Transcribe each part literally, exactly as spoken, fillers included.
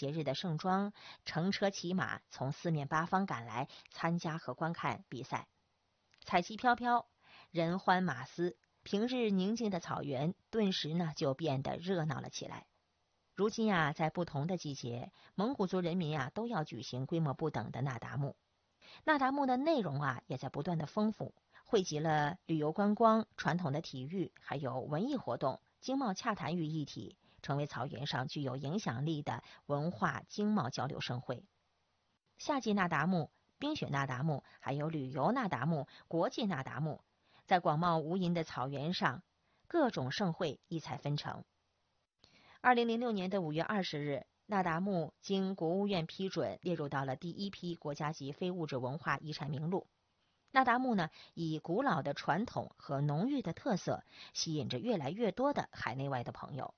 节日的盛装，乘车骑马从四面八方赶来参加和观看比赛。彩旗飘飘，人欢马嘶，平日宁静的草原顿时呢就变得热闹了起来。如今啊，在不同的季节，蒙古族人民啊都要举行规模不等的那达慕。那达慕的内容啊也在不断的丰富，汇集了旅游观光、传统的体育，还有文艺活动、经贸洽谈于一体，成为草原上具有影响力的文化经贸交流盛会。夏季那达慕、冰雪那达慕，还有旅游那达慕、国际那达慕，在广袤无垠的草原上，各种盛会异彩纷呈。二零零六年的五月二十日，那达慕经国务院批准列入到了第一批国家级非物质文化遗产名录。那达慕呢，以古老的传统和浓郁的特色，吸引着越来越多的海内外的朋友。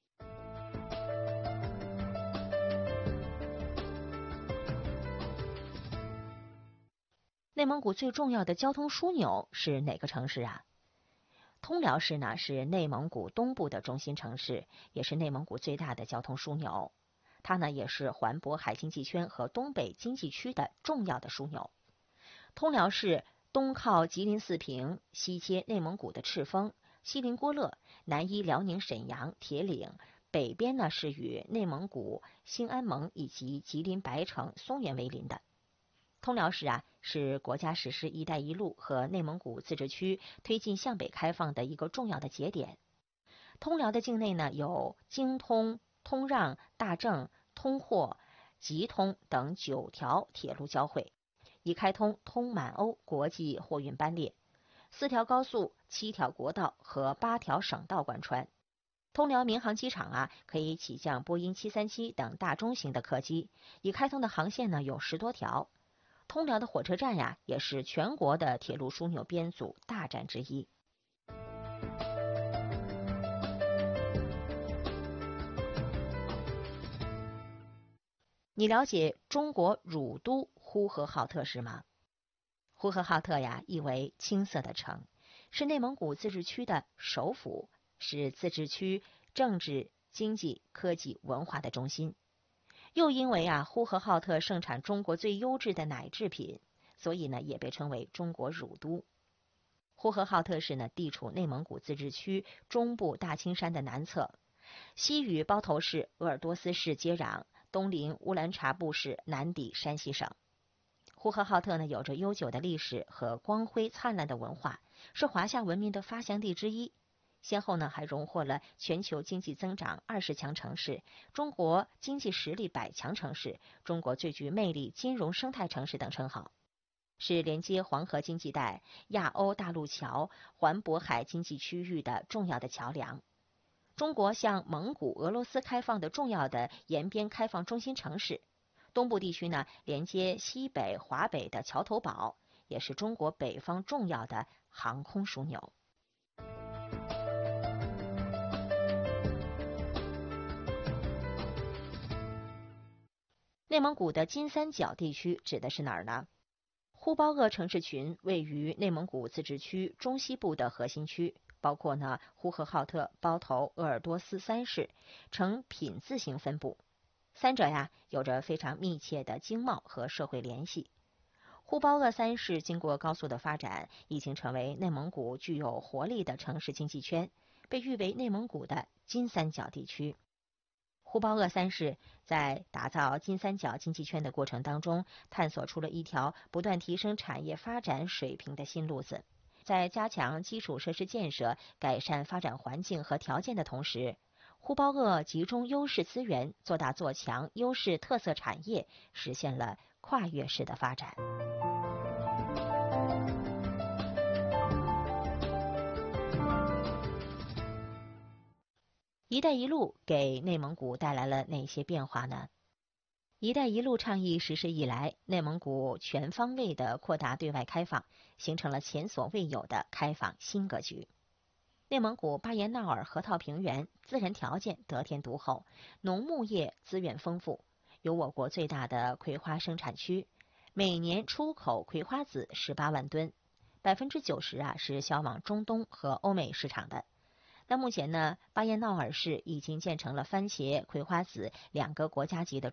内蒙古最重要的交通枢纽是哪个城市啊？通辽市呢是内蒙古东部的中心城市，也是内蒙古最大的交通枢纽。它呢也是环渤海经济圈和东北经济区的重要的枢纽。通辽市东靠吉林四平，西接内蒙古的赤峰、锡林郭勒，南依辽宁沈阳、铁岭，北边呢是与内蒙古兴安盟以及吉林白城、松原为邻的。通辽市啊是国家实施“一带一路”和内蒙古自治区推进向北开放的一个重要的节点。通辽的境内呢有京通、通让、大正、通霍、吉通等九条铁路交汇，已开通通满欧国际货运班列，四条高速、七条国道和八条省道贯穿。通辽民航机场啊，可以起降波音七三七等大中型的客机，已开通的航线呢有十多条。通辽的火车站呀，也是全国的铁路枢纽编组大站之一。你了解中国乳都呼和浩特市吗？呼和浩特呀，意为青色的城，是内蒙古自治区的首府，是自治区政治、经济、科技、文化的中心。又因为啊，呼和浩特盛产中国最优质的奶制品，所以呢，也被称为中国乳都。呼和浩特市呢，地处内蒙古自治区中部大青山的南侧，西与包头市、鄂尔多斯市接壤，东临乌兰察布市，南抵山西省。呼和浩特呢，有着悠久的历史和光辉灿烂的文化，是华夏文明的发祥地之一。先后呢还荣获了全球经济增长二十强城市、中国经济实力百强城市、中国最具魅力金融生态城市等称号，是连接黄河经济带、亚欧大陆桥、环渤海经济区域的重要的桥梁，中国向蒙古、俄罗斯开放的重要的沿边开放中心城市。东部地区呢，连接西北、华北的桥头堡，也是中国北方重要的航空枢纽。内蒙古的金三角地区指的是哪儿呢？呼包鄂城市群位于内蒙古自治区中西部的核心区，包括呢呼和浩特、包头、鄂尔多斯三市，呈品字形分布。三者呀有着非常密切的经贸和社会联系。呼包鄂三市经过高速的发展，已经成为内蒙古具有活力的城市经济圈，被誉为内蒙古的金三角地区。呼包鄂三市在打造金三角经济圈的过程当中，探索出了一条不断提升产业发展水平的新路子。在加强基础设施建设、改善发展环境和条件的同时，呼包鄂集中优势资源，做大做强优势特色产业，实现了跨越式的发展。一带一路给内蒙古带来了哪些变化呢？一带一路倡议实施以来，内蒙古全方位的扩大对外开放，形成了前所未有的开放新格局。内蒙古巴彦淖尔河套平原自然条件得天独厚，农牧业资源丰富，有我国最大的葵花生产区，每年出口葵花籽十八万吨，百分之九十啊是销往中东和欧美市场的。那目前呢，巴彦淖尔市已经建成了番茄、葵花籽两个国家级的